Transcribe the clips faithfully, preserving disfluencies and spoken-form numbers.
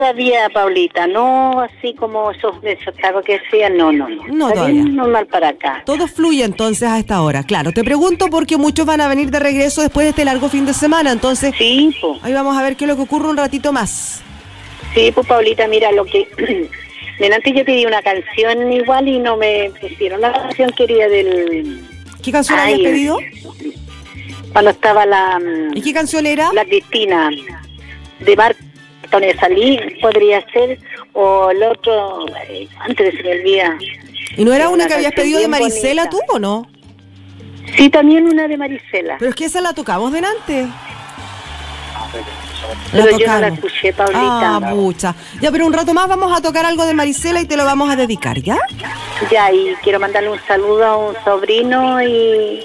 Todavía, Paulita, no así como esos, esos tragos que decían, no, no, no. No, Está todavía. bien normal para acá. Todo fluye entonces a esta hora. Claro, te pregunto porque muchos van a venir de regreso después de este largo fin de semana, entonces Sí, pues. ahí vamos a ver qué es lo que ocurre un ratito más. Sí, pues, Paulita, mira lo que... Delante yo pedí una canción igual y no me pusieron la canción querida del... ¿Qué canción Ay, habías pedido? Cuando estaba la... ¿Y qué canción era? La Cristina, de Mar Antonio Salí, podría ser, o el otro, eh, antes de se me olvida. ¿Y no era una Una que habías canción pedido de bien Marisela bonita. tú o no? Sí, también una de Marisela. Pero es que esa la tocamos delante. Pero yo no la tocaron. escuché, Paulita. Ah, pucha. Ya, pero un rato más vamos a tocar algo de Marisela y te lo vamos a dedicar, ¿ya? Ya, y quiero mandarle un saludo a un sobrino y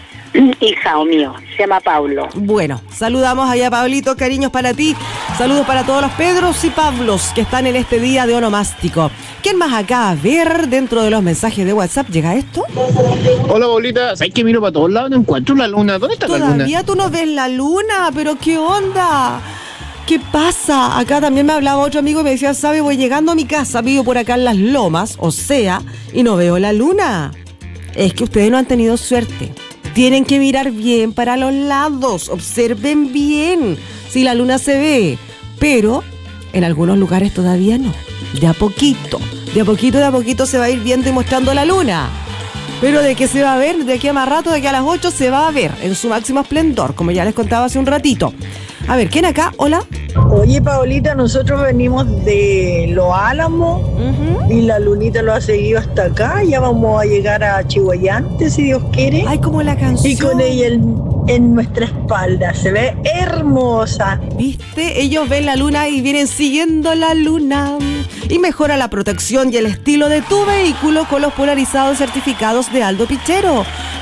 hijao mío, se llama Paulo. Bueno, saludamos allá a Pablito, cariños para ti. Saludos para todos los Pedros y Pablos que están en este día de onomástico. ¿Quién más acá? A ver, dentro de los mensajes de WhatsApp, ¿llega esto? Hola, Paulita. ¿Sabes que miro para todos lados? No encuentro la luna. ¿Dónde está la luna? ¿Todavía tú no ves la luna? ¿Pero qué onda? ¿Qué pasa? Acá también me hablaba otro amigo y me decía, ¿sabe? Voy llegando a mi casa, vivo por acá en las lomas, o sea, y no veo la luna. Es que ustedes no han tenido suerte. Tienen que mirar bien para los lados, observen bien si la luna se ve, pero en algunos lugares todavía no. De a poquito, de a poquito, de a poquito se va a ir viendo y mostrando la luna. Pero de que se va a ver, de aquí a más rato, de aquí a las ocho se va a ver en su máximo esplendor, como ya les contaba hace un ratito. A ver, ¿quién acá? Hola. Oye, Paulita, nosotros venimos de Los Álamos Uh-huh. y la lunita lo ha seguido hasta acá. Ya vamos a llegar a Chihuayante, si Dios quiere. Ay, como la canción. Y con ella en, en nuestra espalda. Se ve hermosa. ¿Viste? Ellos ven la luna y vienen siguiendo la luna. Y mejora la protección y el estilo de tu vehículo con los polarizados certificados de Aldo Pichero.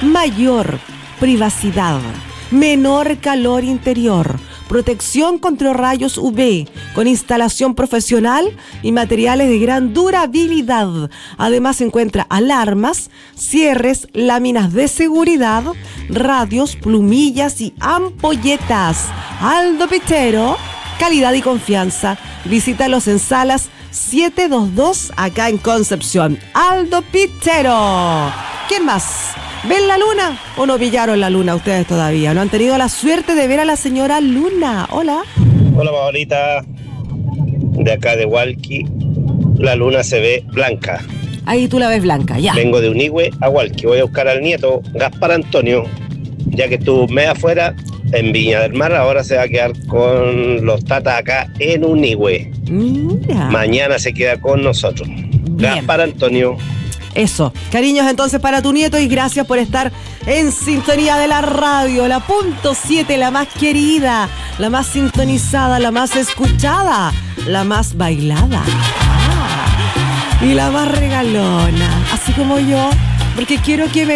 Mayor privacidad, menor calor interior, protección contra rayos U V, con instalación profesional y materiales de gran durabilidad. Además se encuentra alarmas, cierres, láminas de seguridad, radios, plumillas y ampolletas. Aldo Pichero, calidad y confianza. Visítalos en Salas setecientos veintidós acá en Concepción. Aldo Pichero. ¿Quién más? ¿Ven la luna o no pillaron la luna ustedes todavía? ¿No han tenido la suerte de ver a la señora Luna? Hola. Hola, Paulita. De acá de Hualqui, la luna se ve blanca. Ahí tú la ves blanca, ya. Vengo de Unigüe a Hualqui. Voy a buscar al nieto Gaspar Antonio, ya que estuvo un mes afuera en Viña del Mar. Ahora se va a quedar con los tatas acá en Unigüe. Mira. Mañana se queda con nosotros. Gaspar Antonio. Eso. Cariños entonces para tu nieto y gracias por estar en sintonía de la radio. La punto siete, la más querida, la más sintonizada, la más escuchada, la más bailada. Ah, y la más regalona. Así como yo, porque quiero que me